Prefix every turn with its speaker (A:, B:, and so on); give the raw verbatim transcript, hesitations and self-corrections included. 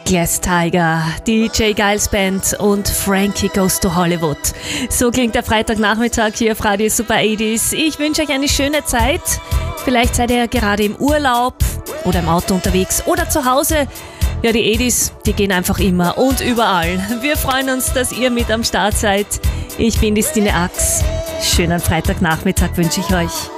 A: Glass Tiger, D J Giles Band und Frankie Goes to Hollywood. So klingt der Freitagnachmittag hier auf Radio Super achtziger. Ich wünsche euch eine schöne Zeit. Vielleicht seid ihr gerade im Urlaub oder im Auto unterwegs oder zu Hause. Ja, die achtziger, die gehen einfach immer und überall. Wir freuen uns, dass ihr mit am Start seid. Ich bin die Stine Ax. Schönen Freitagnachmittag wünsche ich euch.